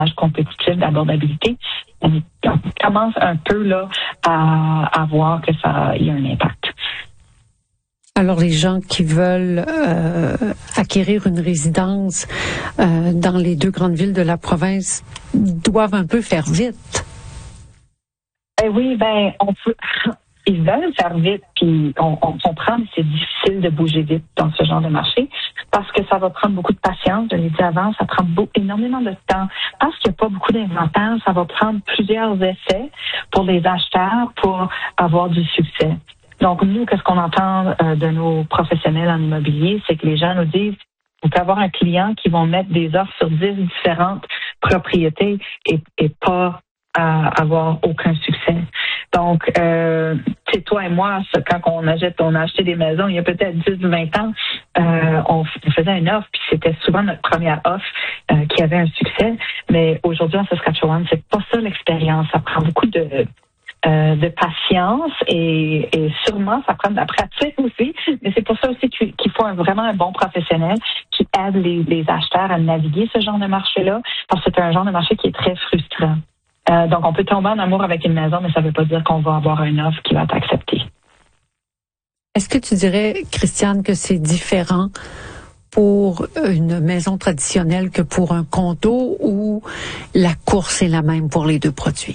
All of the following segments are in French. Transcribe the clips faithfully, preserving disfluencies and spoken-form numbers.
compétitif d'abordabilité, on commence un peu là à, à voir que ça y a un impact. Alors, les gens qui veulent euh, acquérir une résidence euh, dans les deux grandes villes de la province doivent un peu faire vite. Eh oui, ben, on peut... Ils veulent faire vite, puis on, on comprend que c'est difficile de bouger vite dans ce genre de marché parce que ça va prendre beaucoup de patience. Je l'ai dit avant, ça prend beaucoup, énormément de temps. Parce qu'il n'y a pas beaucoup d'inventaire, ça va prendre plusieurs essais pour les acheteurs pour avoir du succès. Donc, nous, qu'est-ce qu'on entend euh, de nos professionnels en immobilier, c'est que les gens nous disent on peut avoir un client qui vont mettre des offres sur dix différentes propriétés et, et pas à avoir aucun succès. Donc, euh, c'est toi et moi, quand on achète, on a acheté des maisons il y a peut-être dix ou vingt ans, euh, on, on faisait une offre, puis c'était souvent notre première offre euh, qui avait un succès. Mais aujourd'hui, en Saskatchewan, c'est pas ça l'expérience. Ça prend beaucoup de euh, de patience et, et sûrement ça prend de la pratique aussi. Mais c'est pour ça aussi qu'il, qu'il faut un, vraiment un bon professionnel qui aide les, les acheteurs à naviguer ce genre de marché-là, parce que c'est un genre de marché qui est très frustrant. Euh, donc, on peut tomber en amour avec une maison, mais ça ne veut pas dire qu'on va avoir une offre qui va être acceptée. Est-ce que tu dirais, Christiane, que c'est différent pour une maison traditionnelle que pour un condo, ou la course est la même pour les deux produits?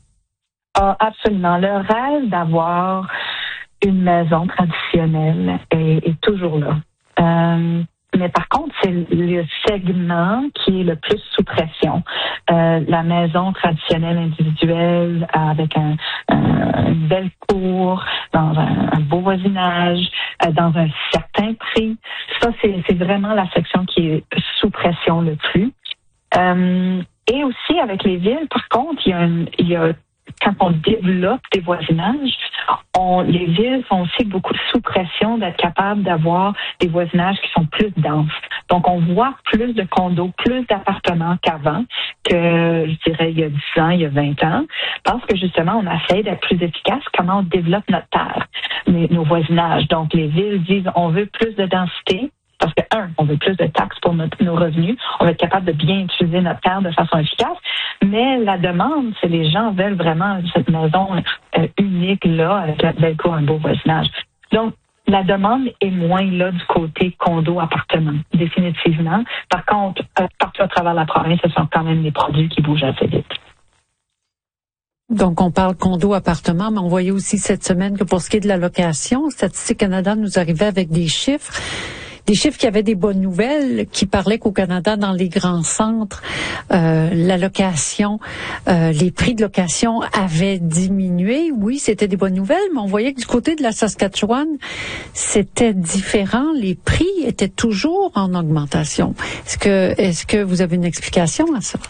Ah, absolument. Le rêve d'avoir une maison traditionnelle est, est toujours là. Euh, Mais par contre, c'est le segment qui est le plus sous pression. Euh, la maison traditionnelle individuelle avec un, un, une belle cour, dans un, un beau voisinage, euh, dans un certain prix. Ça, c'est, c'est vraiment la section qui est sous pression le plus. Euh, et aussi avec les villes, par contre, il y a, une, il y a quand on développe des voisinages, on, les villes sont aussi beaucoup sous pression d'être capables d'avoir des voisinages qui sont plus denses. Donc, on voit plus de condos, plus d'appartements qu'avant, que je dirais il y a dix ans, il y a vingt ans, parce que justement, on essaie d'être plus efficace comment on développe notre terre, nos voisinages. Donc, les villes disent on veut plus de densité. Parce que, un, on veut plus de taxes pour notre, nos revenus. On va être capable de bien utiliser notre terre de façon efficace. Mais la demande, c'est les gens veulent vraiment cette maison euh, unique, là, avec la belle cour, un beau voisinage. Donc, la demande est moins là du côté condo-appartement, définitivement. Par contre, euh, partout à travers la province, ce sont quand même des produits qui bougent assez vite. Donc, on parle condo-appartement, mais on voyait aussi cette semaine que pour ce qui est de la location, Statistique Canada nous arrivait avec des chiffres. Des chiffres qui avaient des bonnes nouvelles, qui parlaient qu'au Canada, dans les grands centres, euh, la location, euh, les prix de location avaient diminué. Oui, c'était des bonnes nouvelles, mais on voyait que du côté de la Saskatchewan, c'était différent. Les prix étaient toujours en augmentation. Est-ce que, est-ce que vous avez une explication à ça?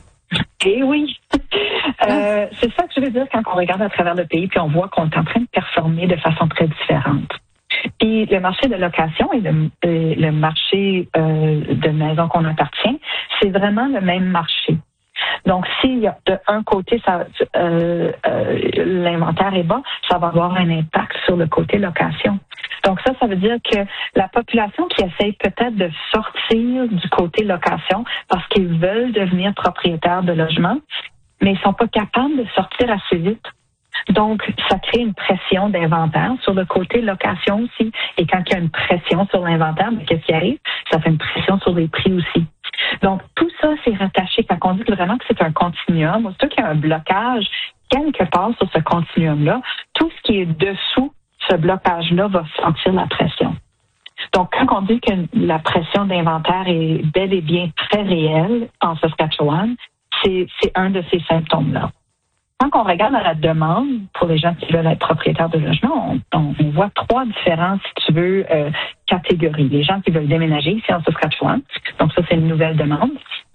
Eh oui. euh, c'est ça que je veux dire quand on regarde à travers le pays, puis on voit qu'on est en train de performer de façon très différente. Puis le marché de location et le, et le marché euh, de maison qu'on appartient, c'est vraiment le même marché. Donc, s'il y a de un côté, ça, euh, euh, l'inventaire est bas, ça va avoir un impact sur le côté location. Donc ça, ça veut dire que la population qui essaye peut-être de sortir du côté location parce qu'ils veulent devenir propriétaires de logements, mais ils sont pas capables de sortir assez vite. Donc, ça crée une pression d'inventaire sur le côté location aussi. Et quand il y a une pression sur l'inventaire, mais qu'est-ce qui arrive? Ça fait une pression sur les prix aussi. Donc, tout ça, c'est rattaché. Quand on dit vraiment que c'est un continuum, surtout qu'il y a un blocage quelque part sur ce continuum-là, tout ce qui est dessous ce blocage-là va sentir la pression. Donc, quand on dit que la pression d'inventaire est bel et bien très réelle en Saskatchewan, c'est, c'est un de ces symptômes-là. Quand on regarde à la demande pour les gens qui veulent être propriétaires de logement, on, on, on voit trois différentes, si tu veux, euh, catégories. Les gens qui veulent déménager ici en Saskatchewan, donc ça, c'est une nouvelle demande.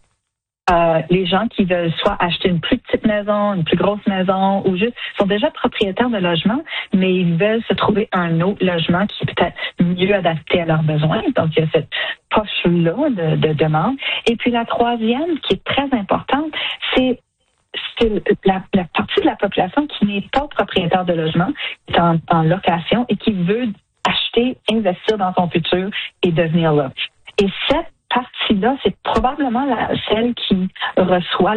Euh, les gens qui veulent soit acheter une plus petite maison, une plus grosse maison, ou juste sont déjà propriétaires de logement, mais ils veulent se trouver un autre logement qui est peut-être mieux adapté à leurs besoins. Donc, il y a cette poche-là de, de demande. Et puis, la troisième, qui est très importante, c'est c'est la, la partie de la population qui n'est pas propriétaire de logement, qui est en, en location et qui veut acheter, investir dans son futur et devenir là. Et cette partie-là, c'est probablement la, celle qui reçoit